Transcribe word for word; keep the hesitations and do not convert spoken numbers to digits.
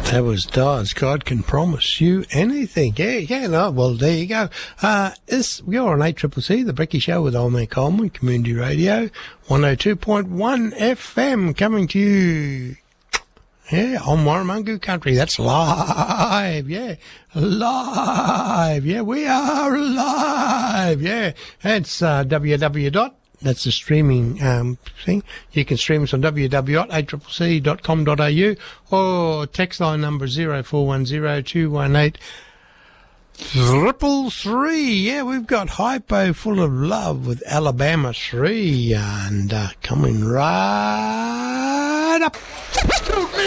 That was Daz. God can promise you anything. Yeah, yeah, no, well, there you go. Uh, this, you're on eight C C C, The Brekkie Show with Old Man Coleman, Community Radio, one oh two point one F M, coming to you, yeah, on Warramungu Country. That's live, yeah, live, yeah, we are live, yeah. That's uh, www. That's the streaming um, thing. You can stream us on w w w dot eight c c c dot com dot a u or text line number zero four one zero two one eight triple three. Yeah, we've got Hypo Full of Love with Alabama three and uh, coming right up.